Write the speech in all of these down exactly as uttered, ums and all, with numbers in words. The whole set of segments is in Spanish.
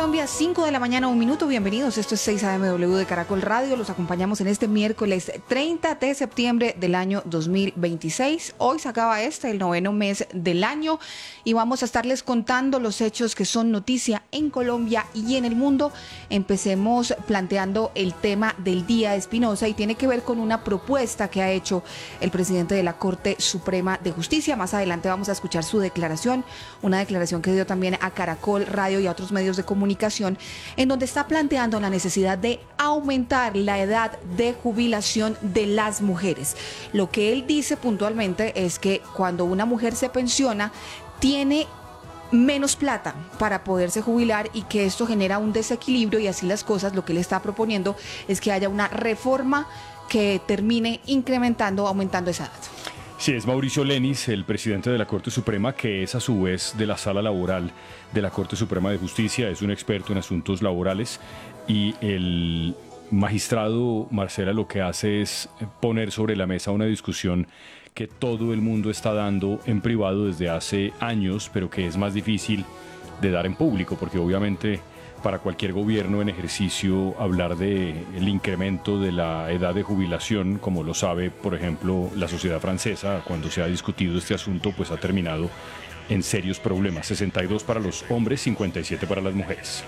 Colombia, cinco de la mañana, un minuto. Bienvenidos. Esto es seis A M W de Caracol Radio. Los acompañamos en este miércoles treinta de septiembre del año dos mil veintiséis. Hoy se acaba este, el noveno mes del año, y vamos a estarles contando los hechos que son noticia en Colombia y en el mundo. Empecemos planteando el tema del día, Espinosa, y tiene que ver con una propuesta que ha hecho el presidente de la Corte Suprema de Justicia. Más adelante vamos a escuchar su declaración, una declaración que dio también a Caracol Radio y a otros medios de comunicación, en donde está planteando la necesidad de aumentar la edad de jubilación de las mujeres. Lo que él dice puntualmente es que cuando una mujer se pensiona, tiene menos plata para poderse jubilar y que esto genera un desequilibrio, y así las cosas, lo que él está proponiendo es que haya una reforma que termine incrementando, aumentando esa edad. Sí, es Mauricio Lenis, el presidente de la Corte Suprema, que es a su vez de la Sala Laboral de la Corte Suprema de Justicia, es un experto en asuntos laborales, y el magistrado Marcela lo que hace es poner sobre la mesa una discusión que todo el mundo está dando en privado desde hace años, pero que es más difícil de dar en público, porque obviamente para cualquier gobierno en ejercicio hablar del incremento de la edad de jubilación, como lo sabe, por ejemplo, la sociedad francesa, cuando se ha discutido este asunto, pues ha terminado en serios problemas. sesenta y dos para los hombres, cincuenta y siete para las mujeres.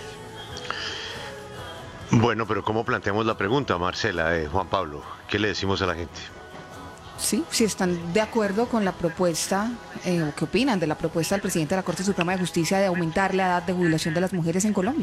Bueno, pero ¿cómo planteamos la pregunta, Marcela, eh, Juan Pablo? ¿Qué le decimos a la gente? Sí, si están de acuerdo con la propuesta, eh, o qué opinan de la propuesta del presidente de la Corte Suprema de Justicia de aumentar la edad de jubilación de las mujeres en Colombia.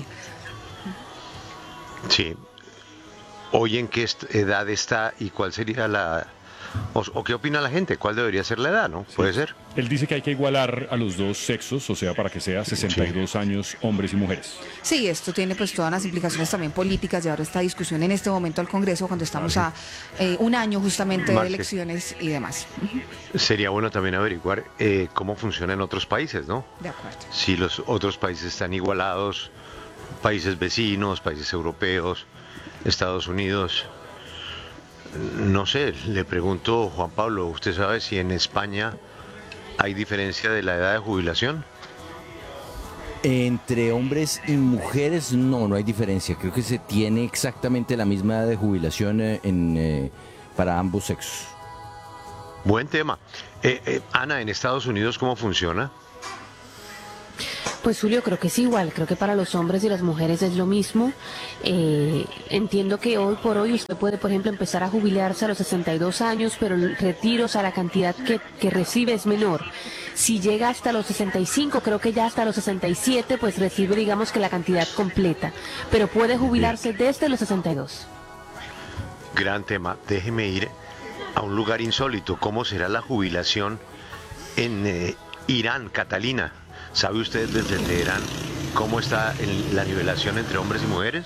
Sí. ¿Hoy en qué edad está y cuál sería la... O, o qué opina la gente? ¿Cuál debería ser la edad, no? Sí. ¿Puede ser? Él dice que hay que igualar a los dos sexos, o sea, para que sea sesenta y dos sí. años hombres y mujeres. Sí, esto tiene pues todas las implicaciones también políticas, llevar esta discusión en este momento al Congreso, cuando estamos a eh, un año justamente de elecciones y demás. Sería bueno también averiguar eh, cómo funciona en otros países, ¿no? De acuerdo. Si los otros países están igualados, países vecinos, países europeos, Estados Unidos. No sé, le pregunto, Juan Pablo, ¿usted sabe si en España hay diferencia de la edad de jubilación? Entre hombres y mujeres no, no hay diferencia. Creo que se tiene exactamente la misma edad de jubilación en, eh, para ambos sexos. Buen tema. Eh, eh, Ana, ¿en Estados Unidos cómo funciona? Pues Julio, creo que es igual, creo que para los hombres y las mujeres es lo mismo. Eh, entiendo que hoy por hoy usted puede, por ejemplo, empezar a jubilarse a los sesenta y dos años, pero el retiro, o sea, la cantidad que, que recibe es menor. Si llega hasta los sesenta y cinco, creo que ya hasta los sesenta y siete, pues recibe, digamos, que la cantidad completa, pero puede jubilarse Bien. desde los sesenta y dos. Gran tema. Déjeme ir a un lugar insólito. ¿Cómo será la jubilación en eh, Irán, Catalina? ¿Sabe usted desde Teherán cómo está en la nivelación entre hombres y mujeres?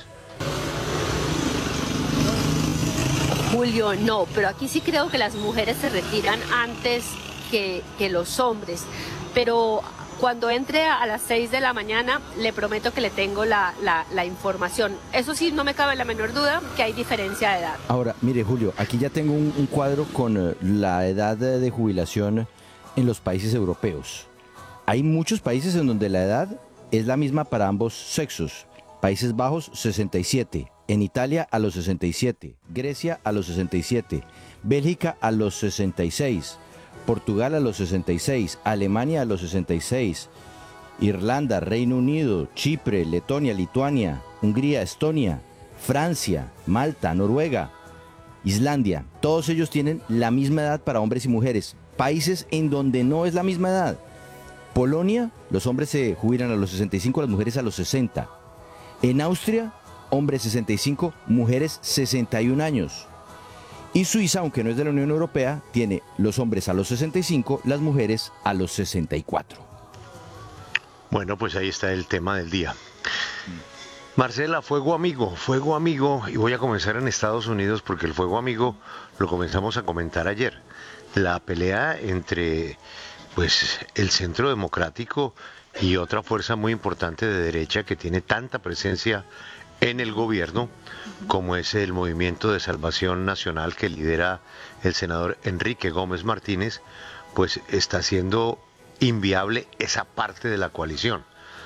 Julio, no, pero aquí sí creo que las mujeres se retiran antes que, que los hombres. Pero cuando entre a las seis de la mañana, le prometo que le tengo la, la, la información. Eso sí, no me cabe la menor duda que hay diferencia de edad. Ahora, mire, Julio, aquí ya tengo un, un cuadro con uh, la edad de, de jubilación en los países europeos. Hay muchos países en donde la edad es la misma para ambos sexos. Países Bajos, sesenta y siete. En Italia, a los sesenta y siete. Grecia, a los sesenta y siete. Bélgica, a los sesenta y seis. Portugal, a los sesenta y seis. Alemania, a los sesenta y seis. Irlanda, Reino Unido, Chipre, Letonia, Lituania, Hungría, Estonia, Francia, Malta, Noruega, Islandia. Todos ellos tienen la misma edad para hombres y mujeres. Países en donde no es la misma edad. Polonia, los hombres se jubilan a los sesenta y cinco, las mujeres a los sesenta. En Austria, hombres sesenta y cinco, mujeres sesenta y un años. Y Suiza, aunque no es de la Unión Europea, tiene los hombres a los sesenta y cinco, las mujeres a los sesenta y cuatro. Bueno, pues ahí está el tema del día. Marcela, fuego amigo, fuego amigo, y voy a comenzar en Estados Unidos porque el fuego amigo lo comenzamos a comentar ayer. La pelea entre pues el Centro Democrático y otra fuerza muy importante de derecha que tiene tanta presencia en el gobierno como es el Movimiento de Salvación Nacional que lidera el senador Enrique Gómez Martínez, pues está haciendo inviable esa parte de la coalición.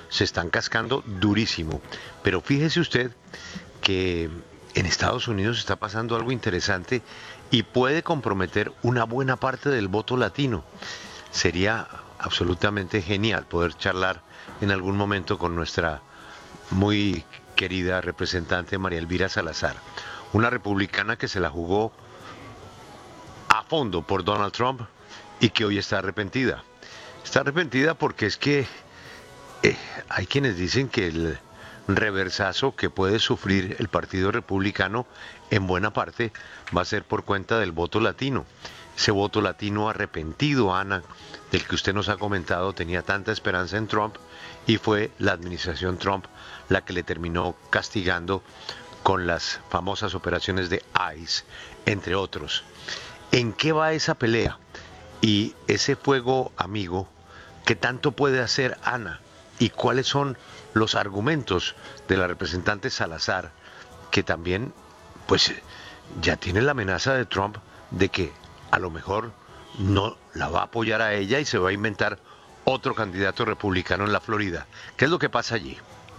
se están cascando durísimo. Pero fíjese usted que en Estados Unidos está pasando algo interesante y puede comprometer una buena parte del voto latino. Sería absolutamente genial poder charlar en algún momento con nuestra muy querida representante María Elvira Salazar, una republicana que se la jugó a fondo por Donald Trump y que hoy está arrepentida. Está arrepentida porque es que eh, hay quienes dicen que el reversazo que puede sufrir el Partido Republicano en buena parte va a ser por cuenta del voto latino. Ese voto latino arrepentido, Ana, del que usted nos ha comentado, tenía tanta esperanza en Trump y fue la administración Trump la que le terminó castigando con las famosas operaciones de ICE, entre otros. ¿En qué va esa pelea? Y ese fuego amigo, ¿qué tanto puede hacer Ana? ¿Y cuáles son los argumentos de la representante Salazar, que también, pues, ya tiene la amenaza de Trump de que a lo mejor no la va a apoyar a ella y se va a inventar otro candidato republicano en la Florida? ¿Qué es lo que pasa allí?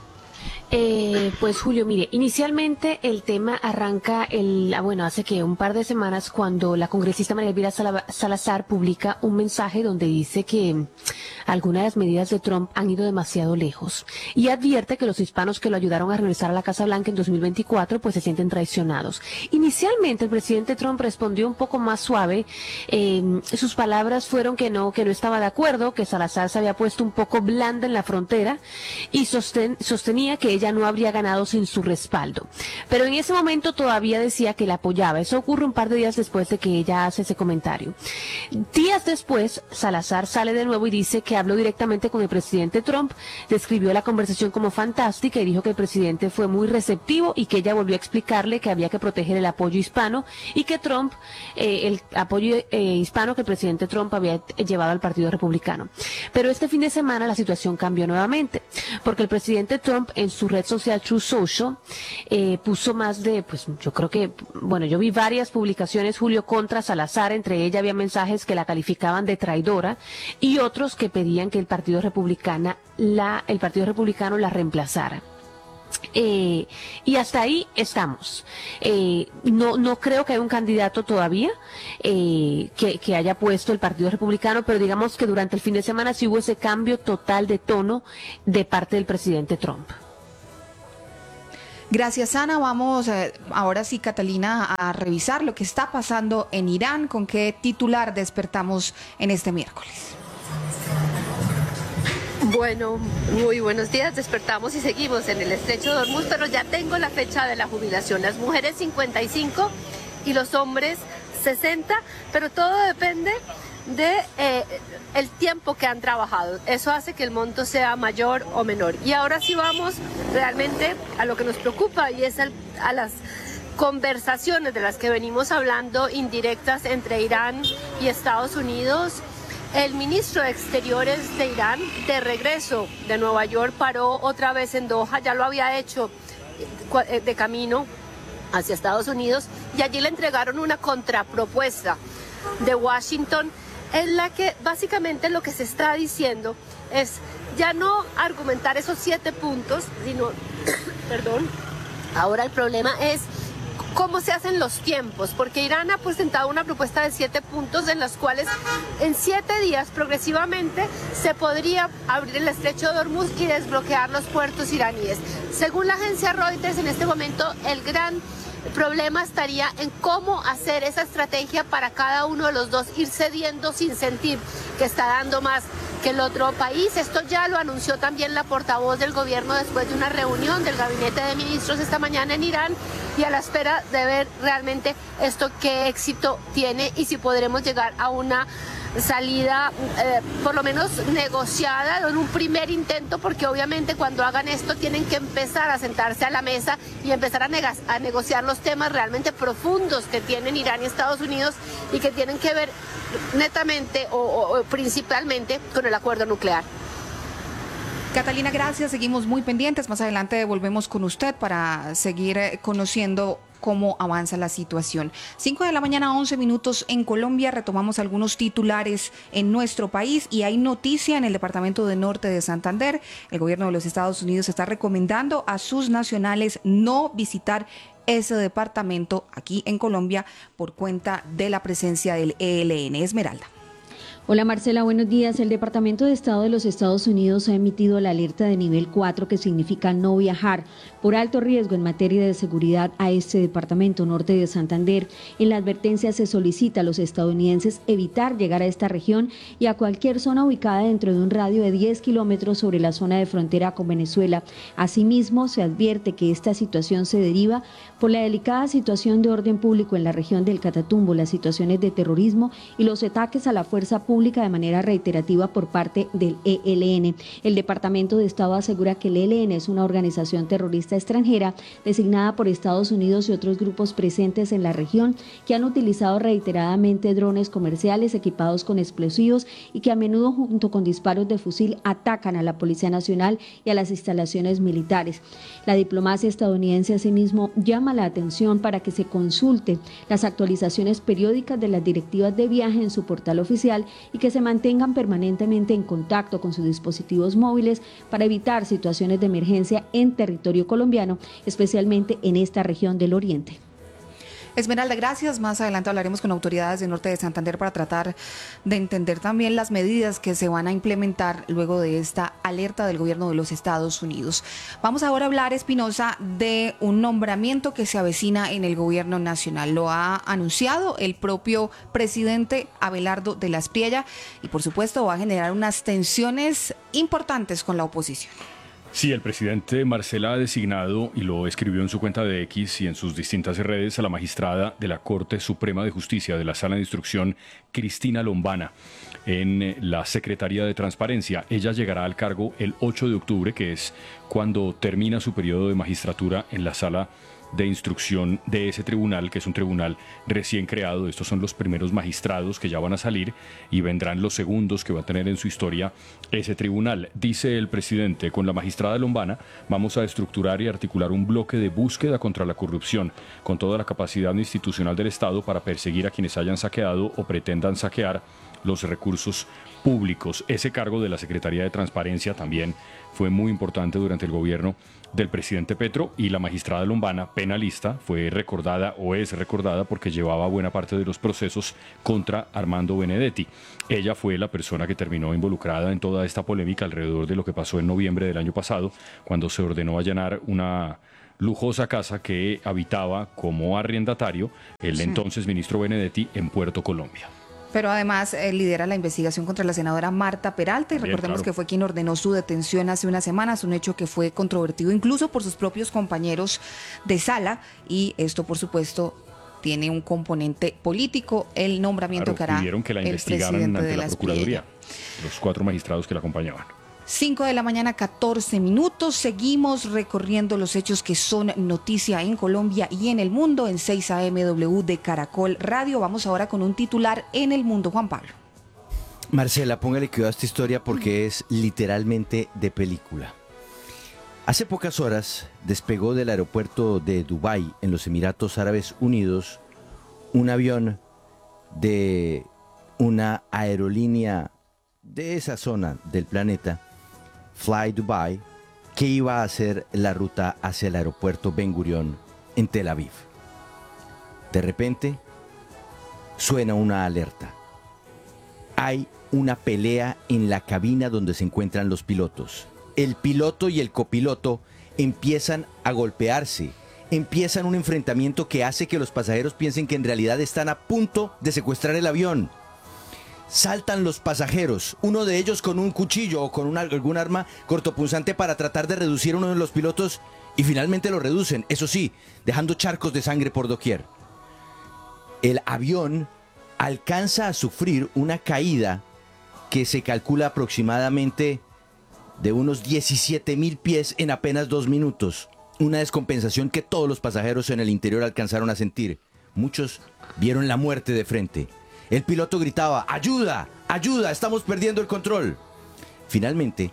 Eh, pues Julio, mire, inicialmente el tema arranca el, ah, bueno, hace que un par de semanas cuando la congresista María Elvira Salazar publica un mensaje donde dice que algunas de las medidas de Trump han ido demasiado lejos y advierte que los hispanos que lo ayudaron a regresar a la Casa Blanca en dos mil veinticuatro pues se sienten traicionados. Inicialmente el presidente Trump respondió un poco más suave, eh, sus palabras fueron que no, que no estaba de acuerdo, que Salazar se había puesto un poco blanda en la frontera y sosten, sostenía que ella no habría ganado sin su respaldo. Pero en ese momento todavía decía que la apoyaba. Eso ocurre un par de días después de que ella hace ese comentario. Días después, Salazar sale de nuevo y dice que habló directamente con el presidente Trump, describió la conversación como fantástica y dijo que el presidente fue muy receptivo y que ella volvió a explicarle que había que proteger el apoyo hispano y que Trump, eh, el apoyo eh, hispano que el presidente Trump había llevado al Partido Republicano. Pero este fin de semana la situación cambió nuevamente, porque el presidente Trump en su red social Truth Social eh, puso más de, pues yo creo que, bueno, yo vi varias publicaciones, Julio, contra Salazar, entre ellas había mensajes que la calificaban de traidora y otros que pedían que el Partido Republicana la, el Partido Republicano la reemplazara. Eh, y hasta ahí estamos. Eh, no, no creo que haya un candidato todavía eh, que, que haya puesto el Partido Republicano, pero digamos que durante el fin de semana sí hubo ese cambio total de tono de parte del presidente Trump. Gracias, Ana. Vamos eh, ahora sí, Catalina, a revisar lo que está pasando en Irán. ¿Con qué titular despertamos en este miércoles? Bueno, muy buenos días. Despertamos y seguimos en el estrecho de Hormuz, pero ya tengo la fecha de la jubilación. Las mujeres cincuenta y cinco y los hombres sesenta, pero todo depende de eh, el tiempo que han trabajado. Eso hace que el monto sea mayor o menor. Y ahora sí vamos realmente a lo que nos preocupa y es el, a las conversaciones de las que venimos hablando, indirectas entre Irán y Estados Unidos. El ministro de Exteriores de Irán, de regreso de Nueva York, paró otra vez en Doha, ya lo había hecho de camino hacia Estados Unidos, y allí le entregaron una contrapropuesta de Washington en la que básicamente lo que se está diciendo es ya no argumentar esos siete puntos, sino, perdón, ahora el problema es cómo se hacen los tiempos, porque Irán ha presentado una propuesta de siete puntos en las cuales en siete días progresivamente se podría abrir el estrecho de Hormuz y desbloquear los puertos iraníes. Según la agencia Reuters, en este momento el gran problema estaría en cómo hacer esa estrategia para cada uno de los dos, ir cediendo sin sentir que está dando más que el otro país. Esto ya lo anunció también la portavoz del gobierno después de una reunión del gabinete de ministros esta mañana en Irán, y a la espera de ver realmente esto qué éxito tiene y si podremos llegar a una salida eh, por lo menos negociada en un primer intento, porque obviamente cuando hagan esto tienen que empezar a sentarse a la mesa y empezar a, a negociar los temas realmente profundos que tienen Irán y Estados Unidos y que tienen que ver netamente o, o, o principalmente con el acuerdo nuclear. Catalina, gracias. Seguimos muy pendientes. Más adelante volvemos con usted para seguir conociendo cómo avanza la situación. cinco de la mañana, once minutos en Colombia. Retomamos algunos titulares en nuestro país y hay noticia en el departamento de Norte de Santander. El gobierno de los Estados Unidos está recomendando a sus nacionales no visitar ese departamento aquí en Colombia por cuenta de la presencia del E L N. Esmeralda. Hola Marcela, buenos días. El Departamento de Estado de los Estados Unidos ha emitido la alerta de nivel cuatro, que significa no viajar por alto riesgo en materia de seguridad a este departamento norte de Santander. En la advertencia se solicita a los estadounidenses evitar llegar a esta región y a cualquier zona ubicada dentro de un radio de diez kilómetros sobre la zona de frontera con Venezuela. Asimismo, se advierte que esta situación se deriva por la delicada situación de orden público en la región del Catatumbo, las situaciones de terrorismo y los ataques a la fuerza pública de manera reiterativa por parte del E L N. El Departamento de Estado asegura que el E L N es una organización terrorista extranjera designada por Estados Unidos y otros grupos presentes en la región que han utilizado reiteradamente drones comerciales equipados con explosivos y que a menudo junto con disparos de fusil atacan a la Policía Nacional y a las instalaciones militares. La diplomacia estadounidense asimismo llama la atención para que se consulte las actualizaciones periódicas de las directivas de viaje en su portal oficial y que se mantengan permanentemente en contacto con sus dispositivos móviles para evitar situaciones de emergencia en territorio colombiano, especialmente en esta región del Oriente. Esmeralda, gracias. Más adelante hablaremos con autoridades del norte de Santander para tratar de entender también las medidas que se van a implementar luego de esta alerta del gobierno de los Estados Unidos. Vamos ahora a hablar, Espinosa, de un nombramiento que se avecina en el gobierno nacional. Lo ha anunciado el propio presidente Abelardo de la Espriella y por supuesto va a generar unas tensiones importantes con la oposición. Sí, el presidente Marcela ha designado, y lo escribió en su cuenta de X y en sus distintas redes, a la magistrada de la Corte Suprema de Justicia de la Sala de Instrucción, Cristina Lombana, en la Secretaría de Transparencia. Ella llegará al cargo el ocho de octubre, que es cuando termina su periodo de magistratura en la Sala de Instrucción de ese tribunal, que es un tribunal recién creado. Estos son los primeros magistrados que ya van a salir y vendrán los segundos que va a tener en su historia ese tribunal. Dice el presidente: con la magistrada Lombana vamos a estructurar y articular un bloque de búsqueda contra la corrupción, con toda la capacidad institucional del Estado para perseguir a quienes hayan saqueado o pretendan saquear los recursos públicos. Ese cargo de la Secretaría de Transparencia también fue muy importante durante el gobierno del presidente Petro, y la magistrada Lombana, penalista, fue recordada o es recordada porque llevaba buena parte de los procesos contra Armando Benedetti. Ella fue la persona que terminó involucrada en toda esta polémica alrededor de lo que pasó en noviembre del año pasado, cuando se ordenó allanar una lujosa casa que habitaba como arrendatario el entonces ministro Benedetti en Puerto Colombia. Pero además eh, lidera la investigación contra la senadora Marta Peralta y Bien, recordemos claro. que fue quien ordenó su detención hace unas semanas, un hecho que fue controvertido incluso por sus propios compañeros de sala, y esto por supuesto tiene un componente político, el nombramiento Claro, que hará pidieron que la el investigaran presidente ante de la la Procuraduría, Espriella. los cuatro magistrados que la acompañaban. cinco de la mañana, catorce minutos. Seguimos recorriendo los hechos que son noticia en Colombia y en el mundo en seis A M W de Caracol Radio. Vamos ahora con un titular en el mundo, Juan Pablo. Marcela, póngale cuidado a esta historia porque es literalmente de película. Hace pocas horas despegó del aeropuerto de Dubái, en los Emiratos Árabes Unidos, un avión de una aerolínea de esa zona del planeta, Fly Dubai, que iba a hacer la ruta hacia el aeropuerto Ben Gurión en Tel Aviv. De repente, suena una alerta. Hay una pelea en la cabina donde se encuentran los pilotos. El piloto y el copiloto empiezan a golpearse, empiezan un enfrentamiento que hace que los pasajeros piensen que en realidad están a punto de secuestrar el avión. Saltan los pasajeros, uno de ellos con un cuchillo o con una, algún arma cortopunzante para tratar de reducir a uno de los pilotos, y finalmente lo reducen, eso sí, dejando charcos de sangre por doquier. El avión alcanza a sufrir una caída que se calcula aproximadamente de unos diecisiete mil pies en apenas dos minutos. Una descompensación que todos los pasajeros en el interior alcanzaron a sentir. Muchos vieron la muerte de frente. El piloto gritaba: ¡ayuda! ¡Ayuda! ¡Estamos perdiendo el control! Finalmente,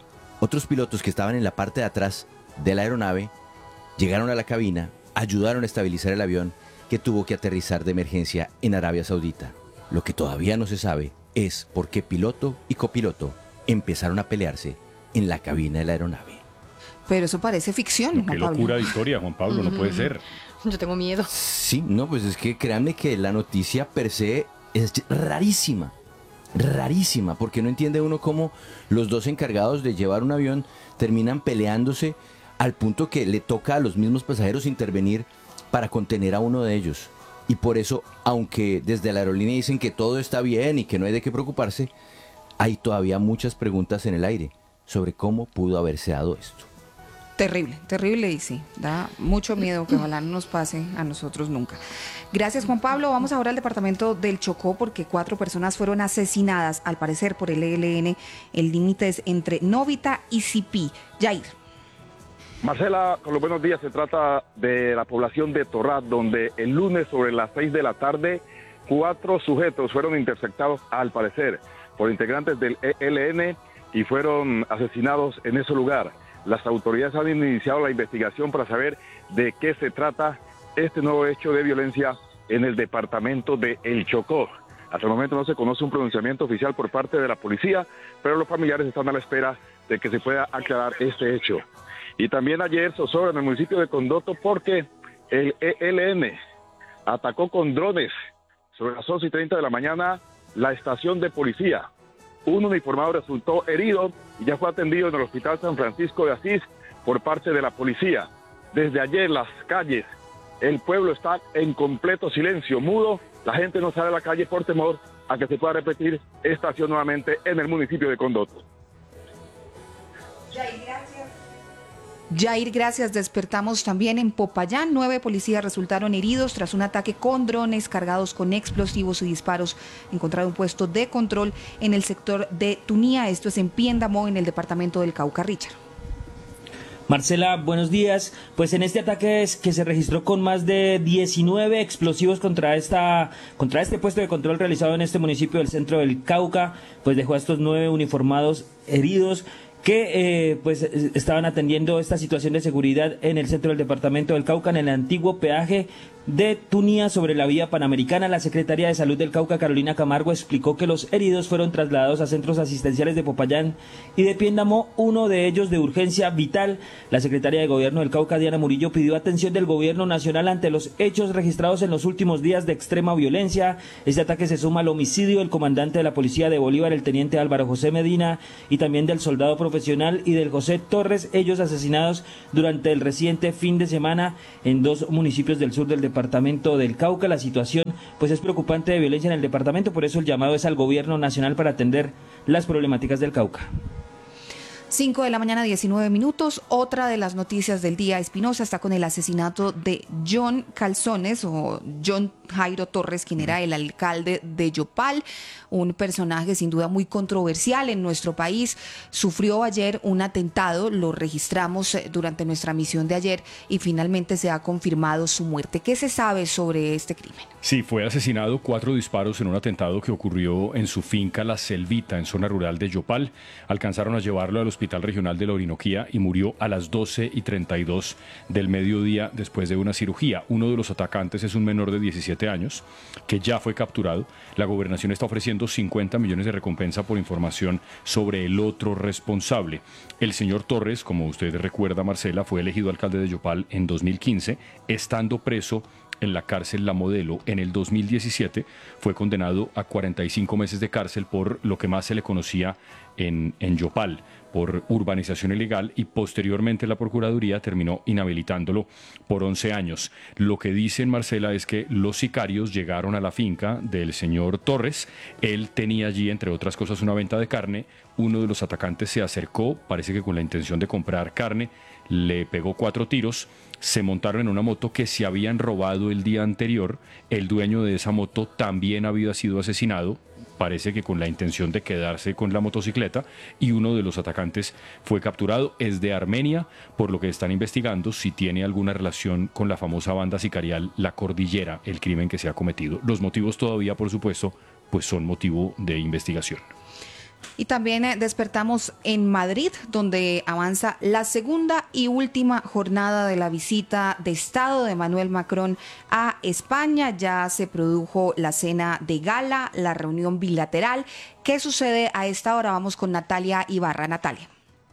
Otros pilotos que estaban en la parte de atrás de la aeronave llegaron a la cabina, ayudaron a estabilizar el avión que tuvo que aterrizar de emergencia en Arabia Saudita. Lo que todavía no se sabe es por qué piloto y copiloto empezaron a pelearse en la cabina de la aeronave. Pero eso parece ficción, No, Juan qué Pablo. locura de historia, Juan Pablo, no puede ser. Yo tengo miedo. Sí, no, pues es que créanme que la noticia per se es rarísima, rarísima, porque no entiende uno cómo los dos encargados de llevar un avión terminan peleándose al punto que le toca a los mismos pasajeros intervenir para contener a uno de ellos. Y por eso, aunque desde la aerolínea dicen que todo está bien y que no hay de qué preocuparse, hay todavía muchas preguntas en el aire sobre cómo pudo haberse dado esto. Terrible, terrible y sí, da mucho miedo que ojalá no nos pase a nosotros nunca. Gracias, Juan Pablo. Vamos ahora al departamento del Chocó porque cuatro personas fueron asesinadas, al parecer por el E L N. El límite es entre Novita y Sipí. Jair. Marcela, con los buenos días, se trata de la población de Torrat, donde el lunes sobre las seis de la tarde, cuatro sujetos fueron interceptados, al parecer, por integrantes del E L N y fueron asesinados en ese lugar. Las autoridades han iniciado la investigación para saber de qué se trata este nuevo hecho de violencia en el departamento de El Chocó. Hasta el momento no se conoce un pronunciamiento oficial por parte de la policía, pero los familiares están a la espera de que se pueda aclarar este hecho. Y también ayer zozobra en el municipio de Condoto porque el E L N atacó con drones sobre las once y treinta de la mañana la estación de policía. Un uniformado resultó herido y ya fue atendido en el Hospital San Francisco de Asís por parte de la policía. Desde ayer las calles, el pueblo está en completo silencio, mudo. La gente no sale a la calle por temor a que se pueda repetir esta acción nuevamente en el municipio de Condoto. Jair, gracias. Despertamos también en Popayán. Nueve policías resultaron heridos tras un ataque con drones cargados con explosivos y disparos encontrado un puesto de control en el sector de Tunía. Esto es en Piendamó, en el departamento del Cauca. Richard. Marcela, buenos días. Pues en este ataque es que se registró con más de diecinueve explosivos contra esta contra este puesto de control realizado en este municipio del centro del Cauca, pues dejó a estos nueve uniformados heridos que eh, pues estaban atendiendo esta situación de seguridad en el centro del departamento del Cauca, en el antiguo peaje de Tunía sobre la vía panamericana. La secretaria de Salud del Cauca, Carolina Camargo, explicó que los heridos fueron trasladados a centros asistenciales de Popayán y de Piendamó, uno de ellos de urgencia vital. La secretaria de Gobierno del Cauca, Diana Murillo, pidió atención del Gobierno Nacional ante los hechos registrados en los últimos días de extrema violencia. Este ataque se suma al homicidio del comandante de la Policía de Bolívar, el teniente Álvaro José Medina, y también del soldado profesional y del José Torres, ellos asesinados durante el reciente fin de semana en dos municipios del sur del departamento. departamento del Cauca. La situación pues es preocupante de violencia en el departamento, por eso el llamado es al Gobierno Nacional para atender las problemáticas del Cauca. cinco de la mañana, diecinueve minutos. Otra de las noticias del día, Espinosa, está con el asesinato de John Calzones o John Jairo Torres, quien era el alcalde de Yopal, un personaje sin duda muy controversial en nuestro país. Sufrió ayer un atentado, lo registramos durante nuestra misión de ayer y finalmente se ha confirmado su muerte. ¿Qué se sabe sobre este crimen? Sí, fue asesinado, cuatro disparos en un atentado que ocurrió en su finca La Selvita, en zona rural de Yopal. Alcanzaron a llevarlo al Hospital Regional de la Orinoquía y murió a las doce y treinta y dos del mediodía después de una cirugía. Uno de los atacantes es un menor de diecisiete años que ya fue capturado. La gobernación está ofreciendo cincuenta millones de recompensa por información sobre el otro responsable. El señor Torres, como usted recuerda, Marcela, fue elegido alcalde de Yopal en dos mil quince, estando preso en la cárcel La Modelo. En el dos mil diecisiete fue condenado a cuarenta y cinco meses de cárcel por lo que más se le conocía en, en Yopal, por urbanización ilegal, y posteriormente la Procuraduría terminó inhabilitándolo por once años. Lo que dicen, Marcela, es que los sicarios llegaron a la finca del señor Torres. Él tenía allí, entre otras cosas, una venta de carne. Uno de los atacantes se acercó, parece que con la intención de comprar carne, le pegó cuatro tiros, se montaron en una moto que se habían robado el día anterior. El dueño de esa moto también había sido asesinado, parece que con la intención de quedarse con la motocicleta, y uno de los atacantes fue capturado. Es de Armenia, por lo que están investigando si tiene alguna relación con la famosa banda sicarial La Cordillera, el crimen que se ha cometido. Los motivos todavía, por supuesto, pues son motivo de investigación. Y también eh, despertamos en Madrid, donde avanza la segunda y última jornada de la visita de Estado de Emmanuel Macron a España. Ya se produjo la cena de gala, la reunión bilateral. ¿Qué sucede a esta hora? Vamos con Natalia Ibarra. Natalia.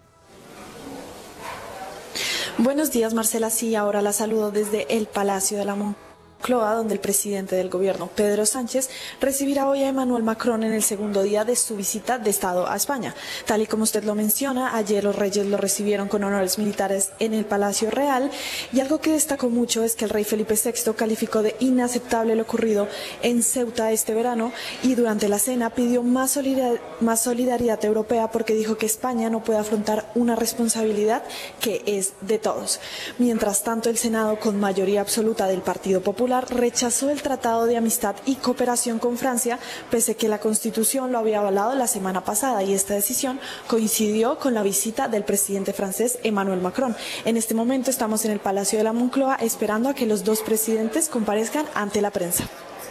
Buenos días, Marcela. Sí, ahora la saludo desde el Palacio de la Moncloa, donde el presidente del gobierno, Pedro Sánchez, recibirá hoy a Emmanuel Macron en el segundo día de su visita de Estado a España. Tal y como usted lo menciona, ayer los reyes lo recibieron con honores militares en el Palacio Real, y algo que destacó mucho es que el rey Felipe sexto calificó de inaceptable lo ocurrido en Ceuta este verano, y durante la cena pidió más solidaridad, más solidaridad europea, porque dijo que España no puede afrontar una responsabilidad que es de todos. Mientras tanto, el Senado, con mayoría absoluta del Partido Popular, rechazó el Tratado de Amistad y Cooperación con Francia, pese a que la Constitución lo había avalado la semana pasada, y esta decisión coincidió con la visita del presidente francés Emmanuel Macron. En este momento estamos en el Palacio de la Moncloa esperando a que los dos presidentes comparezcan ante la prensa.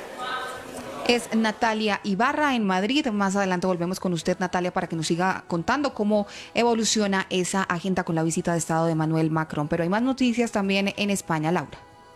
Es Natalia Ibarra en Madrid. Más adelante volvemos con usted, Natalia, para que nos siga contando cómo evoluciona esa agenda con la visita de Estado de Emmanuel Macron. Pero hay más noticias también en España, Laura.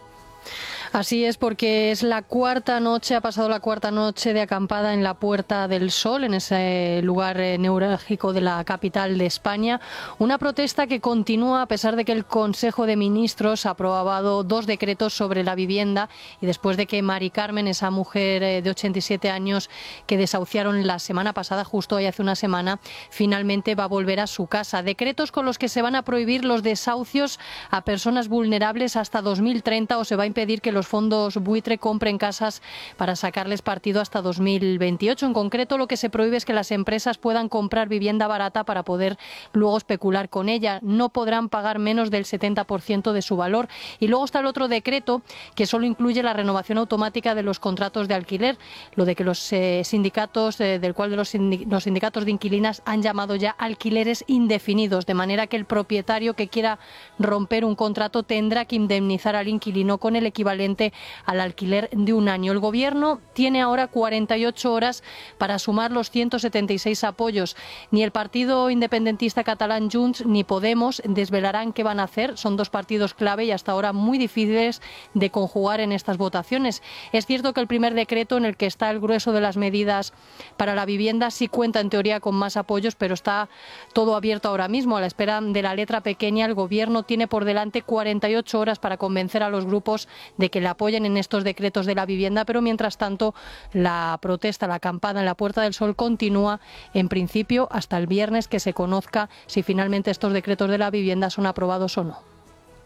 Así es, porque es la cuarta noche, ha pasado la cuarta noche de acampada en la Puerta del Sol, en ese lugar neurálgico de la capital de España. Una protesta que continúa a pesar de que el Consejo de Ministros ha aprobado dos decretos sobre la vivienda, y después de que Mari Carmen, esa mujer de ochenta y siete años que desahuciaron la semana pasada, justo hoy hace una semana, finalmente va a volver a su casa. Decretos con los que se van a prohibir los desahucios a personas vulnerables hasta dos mil treinta, o se va a impedir que los fondos buitre compren casas para sacarles partido hasta dos mil veintiocho. En concreto, lo que se prohíbe es que las empresas puedan comprar vivienda barata para poder luego especular con ella. No podrán pagar menos del setenta por ciento de su valor. Y luego está el otro decreto, que solo incluye la renovación automática de los contratos de alquiler, lo de que los eh, sindicatos, eh, del cual de los, sindic- los sindicatos de inquilinas han llamado ya alquileres indefinidos, de manera que el propietario que quiera romper un contrato tendrá que indemnizar al inquilino con el equivalente al alquiler de un año. El Gobierno tiene ahora cuarenta y ocho horas para sumar los ciento setenta y seis apoyos. Ni el partido independentista catalán Junts ni Podemos desvelarán qué van a hacer. Son dos partidos clave y hasta ahora muy difíciles de conjugar en estas votaciones. Es cierto que el primer decreto, en el que está el grueso de las medidas para la vivienda, sí cuenta en teoría con más apoyos, pero está todo abierto ahora mismo. A la espera de la letra pequeña, el Gobierno tiene por delante cuarenta y ocho horas para convencer a los grupos de que le apoyen en estos decretos de la vivienda, pero mientras tanto la protesta, la acampada en la Puerta del Sol continúa, en principio hasta el viernes, que se conozca si finalmente estos decretos de la vivienda son aprobados o no.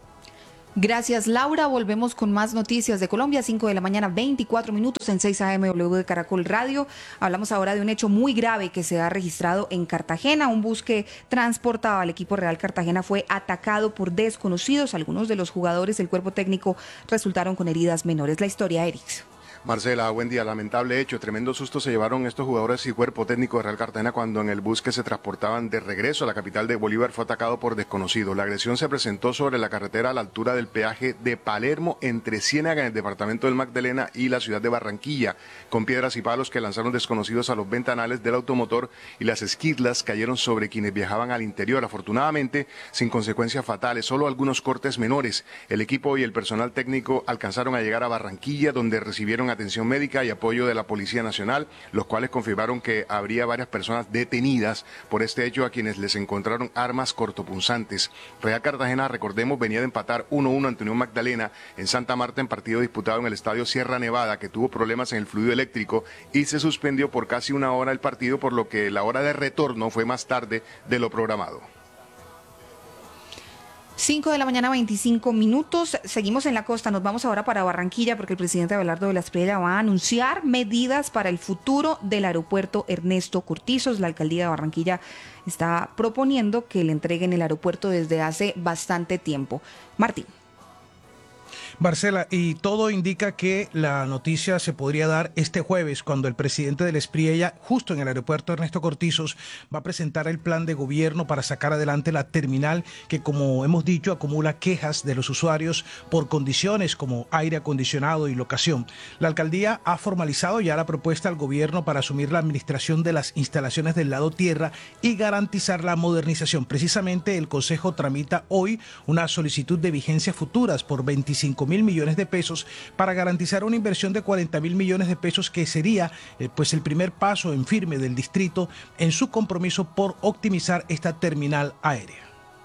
Gracias, Laura. Volvemos con más noticias de Colombia, cinco de la mañana, veinticuatro minutos en seis A M W de Caracol Radio. Hablamos ahora de un hecho muy grave que se ha registrado en Cartagena. Un bus que transportaba al equipo Real Cartagena fue atacado por desconocidos. Algunos de los jugadores del cuerpo técnico resultaron con heridas menores. La historia, Erix. Marcela, buen día. Lamentable hecho, tremendo susto se llevaron estos jugadores y cuerpo técnico de Real Cartagena cuando en el bus que se transportaban de regreso a la capital de Bolívar fue atacado por desconocidos. La agresión se presentó sobre la carretera a la altura del peaje de Palermo, entre Ciénaga, en el departamento del Magdalena, y la ciudad de Barranquilla, con piedras y palos que lanzaron desconocidos a los ventanales del automotor, y las esquirlas cayeron sobre quienes viajaban al interior. Afortunadamente, sin consecuencias fatales, solo algunos cortes menores. El equipo y el personal técnico alcanzaron a llegar a Barranquilla, donde recibieron atención médica y apoyo de la Policía Nacional, los cuales confirmaron que habría varias personas detenidas por este hecho, a quienes les encontraron armas cortopunzantes. Real Cartagena, recordemos, venía de empatar uno uno ante Unión Magdalena en Santa Marta, en partido disputado en el estadio Sierra Nevada, que tuvo problemas en el fluido eléctrico y se suspendió por casi una hora el partido, por lo que la hora de retorno fue más tarde de lo programado. cinco de la mañana, veinticinco minutos. Seguimos en la costa. Nos vamos ahora para Barranquilla, porque el presidente Abelardo de la Espriella va a anunciar medidas para el futuro del aeropuerto Ernesto Cortizos. La alcaldía de Barranquilla está proponiendo que le entreguen el aeropuerto desde hace bastante tiempo. Martín. Marcela, y todo indica que la noticia se podría dar este jueves cuando el presidente del Espriella, justo en el aeropuerto Ernesto Cortizos, va a presentar el plan de gobierno para sacar adelante la terminal que, como hemos dicho, acumula quejas de los usuarios por condiciones como aire acondicionado y locación. La alcaldía ha formalizado ya la propuesta al gobierno para asumir la administración de las instalaciones del lado tierra y garantizar la modernización. Precisamente el Consejo tramita hoy una solicitud de vigencias futuras por veinticinco mil millones de pesos para garantizar una inversión de cuarenta mil millones de pesos que sería eh, pues el primer paso en firme del distrito en su compromiso por optimizar esta terminal aérea.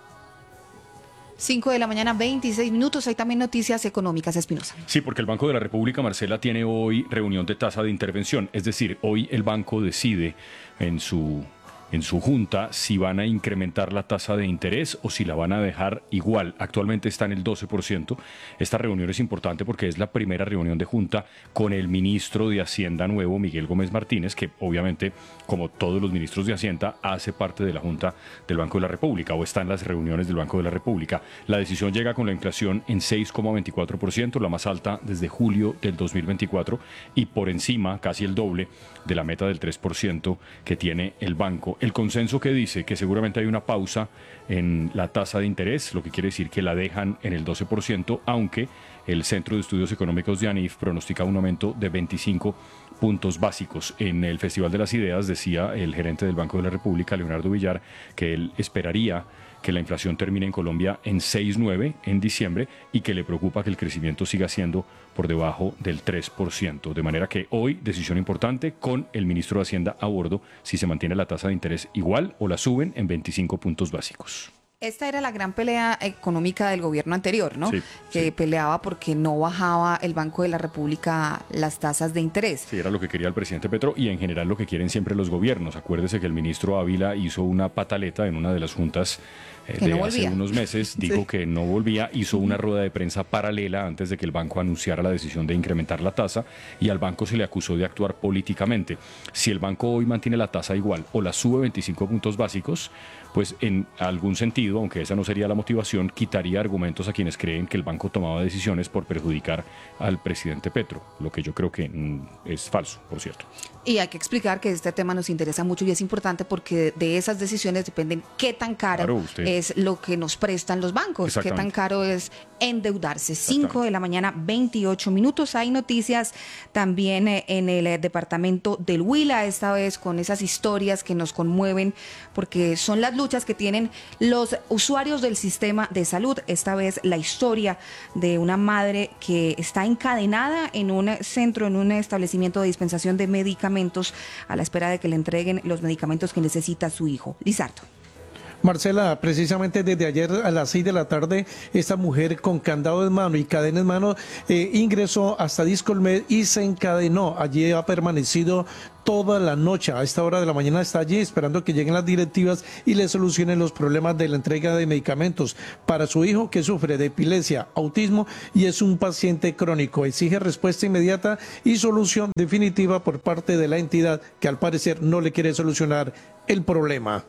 cinco de la mañana, veintiséis minutos. Hay también noticias económicas, Espinosa. Sí, porque el Banco de la República, Marcela, tiene hoy reunión de tasa de intervención. Es decir, hoy el banco decide en su... en su junta si van a incrementar la tasa de interés o si la van a dejar igual. Actualmente está en el doce por ciento. Esta reunión es importante porque es la primera reunión de junta con el ministro de Hacienda nuevo, Miguel Gómez Martínez, que obviamente, como todos los ministros de Hacienda, hace parte de la junta del Banco de la República o está en las reuniones del Banco de la República. La decisión llega con la inflación en seis coma veinticuatro por ciento, la más alta desde julio del dos mil veinticuatro y por encima, casi el doble, de la meta del tres por ciento que tiene el banco. El consenso que dice que seguramente hay una pausa en la tasa de interés, lo que quiere decir que la dejan en el doce por ciento, aunque el Centro de Estudios Económicos de ANIF pronostica un aumento de veinticinco puntos básicos. En el Festival de las Ideas decía el gerente del Banco de la República, Leonardo Villar, que él esperaría que la inflación termine en Colombia en seis coma nueve en diciembre y que le preocupa que el crecimiento siga siendo por debajo del tres por ciento. De manera que hoy, decisión importante con el ministro de Hacienda a bordo, si se mantiene la tasa de interés igual o la suben en veinticinco puntos básicos. Esta era la gran pelea económica del gobierno anterior, ¿no? Sí, que sí. peleaba porque no bajaba el Banco de la República las tasas de interés. Sí, era lo que quería el presidente Petro y en general lo que quieren siempre los gobiernos. Acuérdese que el ministro Ávila hizo una pataleta en una de las juntas eh, de no hace unos meses, dijo Sí. que no volvía, hizo una rueda de prensa paralela antes de que el banco anunciara la decisión de incrementar la tasa y al banco se le acusó de actuar políticamente. Si el banco hoy mantiene la tasa igual o la sube veinticinco puntos básicos, pues en algún sentido, aunque esa no sería la motivación, quitaría argumentos a quienes creen que el banco tomaba decisiones por perjudicar al presidente Petro, lo que yo creo que mm, es falso, por cierto. Y hay que explicar que este tema nos interesa mucho y es importante porque de esas decisiones dependen qué tan caro Claro, usted- es lo que nos prestan los bancos, qué tan Exactamente. caro es endeudarse. cinco de la mañana, veintiocho minutos. Hay noticias también eh, en el eh, departamento del Huila, esta vez con esas historias que nos conmueven porque son las luchas que tienen los usuarios del sistema de salud. Esta vez la historia de una madre que está encadenada en un centro, en un establecimiento de dispensación de medicamentos a la espera de que le entreguen los medicamentos que necesita su hijo. Lizardo. Marcela, precisamente desde ayer a las seis de la tarde, esta mujer con candado en mano y cadena en mano eh, ingresó hasta Discolmed y se encadenó. Allí ha permanecido toda la noche. A esta hora de la mañana está allí esperando que lleguen las directivas y le solucionen los problemas de la entrega de medicamentos para su hijo que sufre de epilepsia, autismo y es un paciente crónico. Exige respuesta inmediata y solución definitiva por parte de la entidad que al parecer no le quiere solucionar el problema.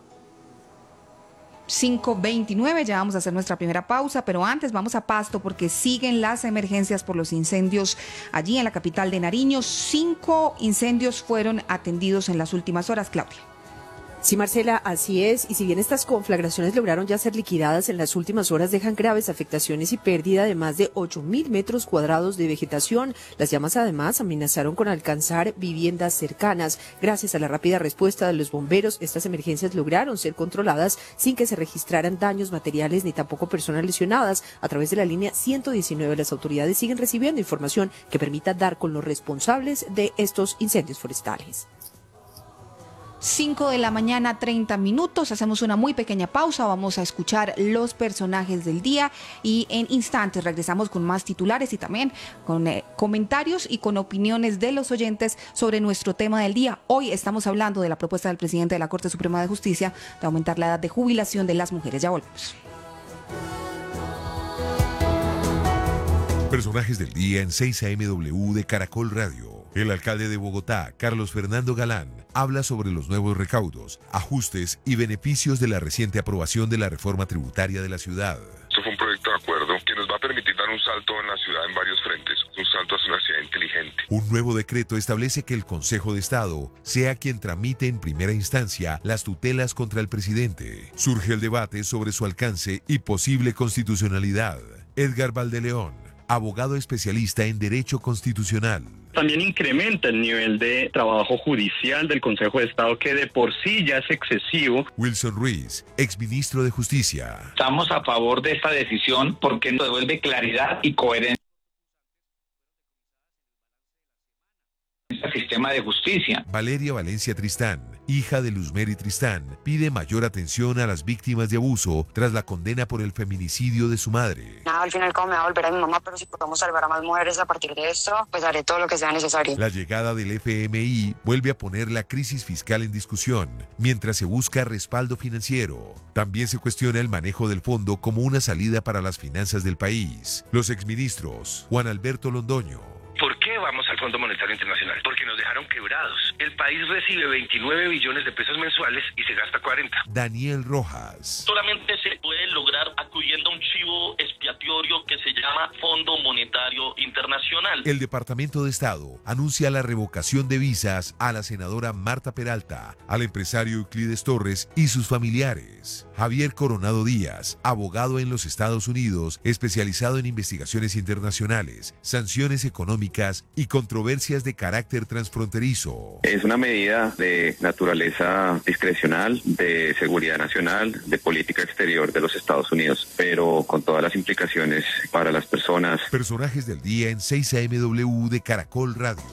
cinco veintinueve, ya vamos a hacer nuestra primera pausa, pero antes vamos a Pasto porque siguen las emergencias por los incendios allí en la capital de Nariño. Cinco incendios fueron atendidos en las últimas horas, Claudia. Sí, Marcela, así es. Y si bien estas conflagraciones lograron ya ser liquidadas en las últimas horas, dejan graves afectaciones y pérdida de más de ocho mil metros cuadrados de vegetación. Las llamas además amenazaron con alcanzar viviendas cercanas. Gracias a la rápida respuesta de los bomberos, estas emergencias lograron ser controladas sin que se registraran daños materiales ni tampoco personas lesionadas. A través de la línea ciento diecinueve, las autoridades siguen recibiendo información que permita dar con los responsables de estos incendios forestales. cinco de la mañana, treinta minutos. Hacemos una muy pequeña pausa. Vamos a escuchar los personajes del día y en instantes regresamos con más titulares y también con eh, comentarios y con opiniones de los oyentes sobre nuestro tema del día. Hoy estamos hablando de la propuesta del presidente de la Corte Suprema de Justicia de aumentar la edad de jubilación de las mujeres. Ya volvemos. Personajes del día en seis A M W de Caracol Radio. El alcalde de Bogotá, Carlos Fernando Galán, habla sobre los nuevos recaudos, ajustes y beneficios de la reciente aprobación de la reforma tributaria de la ciudad. Esto fue un proyecto de acuerdo que nos va a permitir dar un salto en la ciudad en varios frentes, un salto hacia una ciudad inteligente. Un nuevo decreto establece que el Consejo de Estado sea quien tramite en primera instancia las tutelas contra el presidente. Surge el debate sobre su alcance y posible constitucionalidad. Edgar Valdeleón, abogado especialista en Derecho Constitucional. También incrementa el nivel de trabajo judicial del Consejo de Estado, que de por sí ya es excesivo. Wilson Ruiz, exministro de Justicia. Estamos a favor de esta decisión porque nos devuelve claridad y coherencia al sistema de justicia. Valeria Valencia Tristán, hija de Luzmeri Tristán, pide mayor atención a las víctimas de abuso tras la condena por el feminicidio de su madre. Nada, al final como me va a volver a mi mamá, pero si podemos salvar a más mujeres a partir de esto, pues haré todo lo que sea necesario. La llegada del F M I vuelve a poner la crisis fiscal en discusión, mientras se busca respaldo financiero. También se cuestiona el manejo del fondo como una salida para las finanzas del país. Los exministros, Juan Alberto Londoño. ¿Por qué vamos al Fondo Monetario Internacional? Porque nos dejaron quebrados. El país recibe veintinueve billones de pesos mensuales y se gasta cuarenta. Daniel Rojas. Solamente se puede lograr acudiendo a un chivo expiatorio que se llama Fondo Monetario Internacional. El Departamento de Estado anuncia la revocación de visas a la senadora Marta Peralta, al empresario Euclides Torres y sus familiares. Javier Coronado Díaz, abogado en los Estados Unidos, especializado en investigaciones internacionales, sanciones económicas y controversias de carácter transfronterizo. Es una medida de naturaleza discrecional, de seguridad nacional, de política exterior de los Estados Unidos, pero con todas las implicaciones para las personas. Personajes del día en seis A M W de Caracol Radio.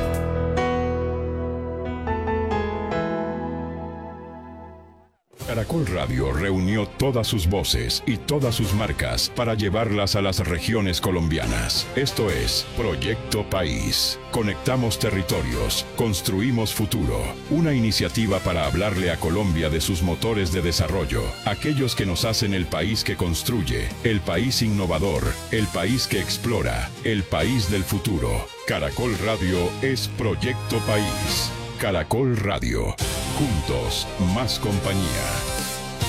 Caracol Radio reunió todas sus voces y todas sus marcas para llevarlas a las regiones colombianas. Esto es Proyecto País. Conectamos territorios, construimos futuro. Una iniciativa para hablarle a Colombia de sus motores de desarrollo, aquellos que nos hacen el país que construye, el país innovador, el país que explora, el país del futuro. Caracol Radio es Proyecto País. Caracol Radio. Juntos, más compañía.